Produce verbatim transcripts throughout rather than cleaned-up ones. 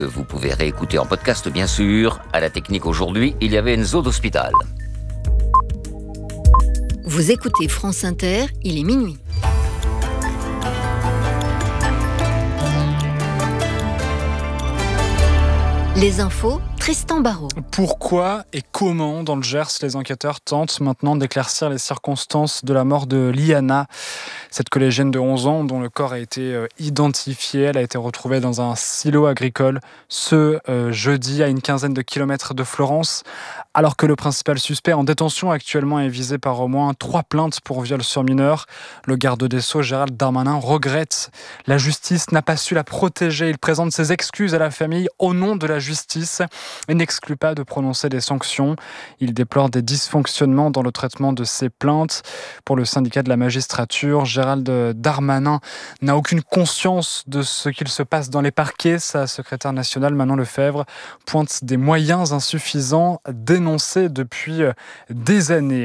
Vous pouvez réécouter en podcast, bien sûr. À la technique aujourd'hui, il y avait Enzo d'Hospital. Vous écoutez France Inter, il est minuit. Les infos, Tristan Barraud. Pourquoi et comment, dans le Gers, les enquêteurs tentent maintenant d'éclaircir les circonstances de la mort de Liana, cette collégienne de onze ans dont le corps a été identifié. Elle a été retrouvée dans un silo agricole ce euh, jeudi à une quinzaine de kilomètres de Florence, alors que le principal suspect en détention actuellement est visé par au moins trois plaintes pour viol sur mineur. Le garde des Sceaux, Gérald Darmanin, regrette. La justice n'a pas su la protéger. Il présente ses excuses à la famille au nom de la justice et n'exclut pas de prononcer des sanctions. Il déplore des dysfonctionnements dans le traitement de ces plaintes. Pour le syndicat de la magistrature, Gérald Darmanin n'a aucune conscience de ce qu'il se passe dans les parquets. Sa secrétaire nationale, Manon Lefebvre, pointe des moyens insuffisants dénoncés depuis des années.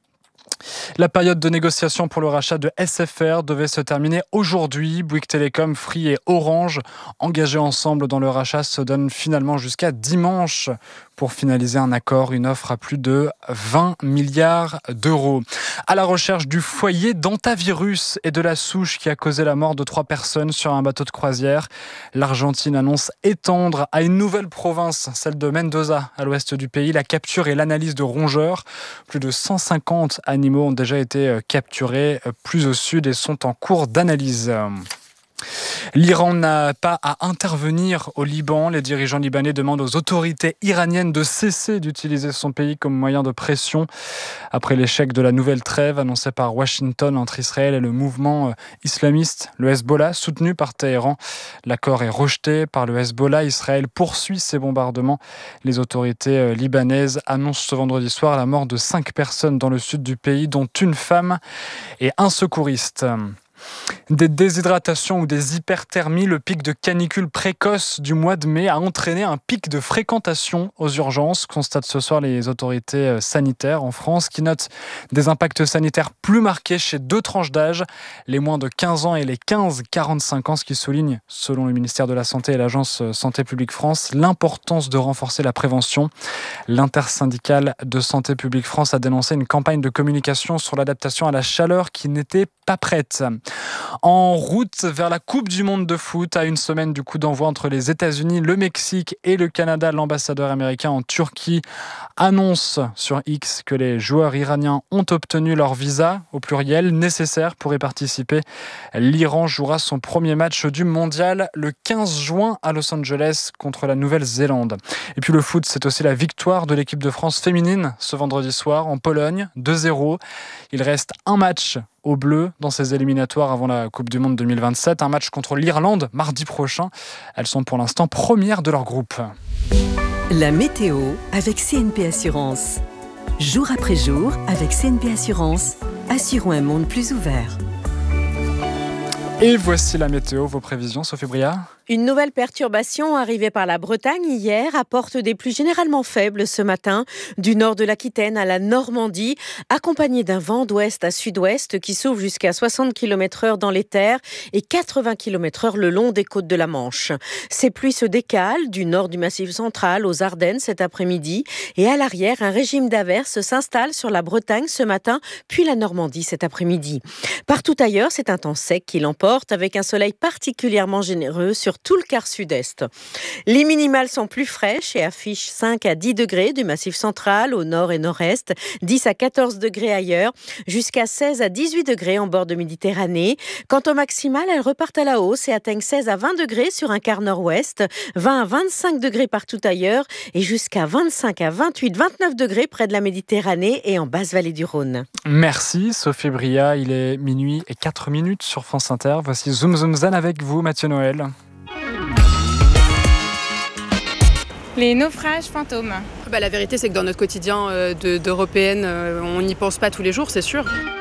La période de négociation pour le rachat de S F R devait se terminer aujourd'hui. Bouygues Telecom, Free et Orange, engagés ensemble dans le rachat, se donnent finalement jusqu'à dimanche pour finaliser un accord, une offre à plus de vingt milliards d'euros. À la recherche du foyer d'hantavirus et de la souche qui a causé la mort de trois personnes sur un bateau de croisière, l'Argentine annonce étendre à une nouvelle province, celle de Mendoza, à l'ouest du pays, la capture et l'analyse de rongeurs. Plus de cent cinquante animaux ont déjà été capturés plus au sud et sont en cours d'analyse. L'Iran n'a pas à intervenir au Liban. Les dirigeants libanais demandent aux autorités iraniennes de cesser d'utiliser son pays comme moyen de pression après l'échec de la nouvelle trêve annoncée par Washington entre Israël et le mouvement islamiste, le Hezbollah, soutenu par Téhéran. L'accord est rejeté par le Hezbollah. Israël poursuit ses bombardements. Les autorités libanaises annoncent ce vendredi soir la mort de cinq personnes dans le sud du pays, dont une femme et un secouriste. Des déshydratations ou des hyperthermies, le pic de canicule précoce du mois de mai a entraîné un pic de fréquentation aux urgences, constatent ce soir les autorités sanitaires en France, qui notent des impacts sanitaires plus marqués chez deux tranches d'âge, les moins de quinze ans et les quinze à quarante-cinq ans, ce qui souligne, selon le ministère de la Santé et l'Agence Santé publique France, l'importance de renforcer la prévention. L'intersyndicale de Santé publique France a dénoncé une campagne de communication sur l'adaptation à la chaleur qui n'était pas prête. En route vers la Coupe du Monde de foot, à une semaine du coup d'envoi entre les États-Unis, le Mexique et le Canada, l'ambassadeur américain en Turquie annonce sur X que les joueurs iraniens ont obtenu leur visa, au pluriel, nécessaire pour y participer. L'Iran jouera son premier match du mondial le quinze juin à Los Angeles contre la Nouvelle-Zélande. Et puis le foot, c'est aussi la victoire de l'équipe de France féminine ce vendredi soir en Pologne, deux zéro. Il reste un match aux Bleus dans ces éliminatoires avant la Coupe du Monde deux mille vingt-sept. Un match contre l'Irlande mardi prochain. Elles sont pour l'instant premières de leur groupe. La météo avec C N P Assurance. Jour après jour, avec C N P Assurance, assurons un monde plus ouvert. Et voici la météo, vos prévisions, Sophie Bria. Une nouvelle perturbation arrivée par la Bretagne hier apporte des pluies généralement faibles ce matin, du nord de l'Aquitaine à la Normandie, accompagné d'un vent d'ouest à sud-ouest qui souffle jusqu'à soixante kilomètres heure dans les terres et quatre-vingts kilomètres heure le long des côtes de la Manche. Ces pluies se décalent du nord du Massif central aux Ardennes cet après-midi et à l'arrière, un régime d'averses s'installe sur la Bretagne ce matin, puis la Normandie cet après-midi. Partout ailleurs, c'est un temps sec qui l'emporte avec un soleil particulièrement généreux sur tout le quart sud-est. Les minimales sont plus fraîches et affichent cinq à dix degrés du Massif central au nord et nord-est, dix à quatorze degrés ailleurs, jusqu'à seize à dix-huit degrés en bord de Méditerranée. Quant aux maximales, elles repartent à la hausse et atteignent seize à vingt degrés sur un quart nord-ouest, vingt à vingt-cinq degrés partout ailleurs et jusqu'à vingt-cinq à vingt-huit, vingt-neuf degrés près de la Méditerranée et en basse vallée du Rhône. Merci Sophie Bria, il est minuit et quatre minutes sur France Inter. Voici Zoom Zoom Zen avec vous, Mathieu Noël. Les naufrages fantômes. Bah, la vérité, c'est que dans notre quotidien euh, de, d'Européenne, euh, on n'y pense pas tous les jours, c'est sûr.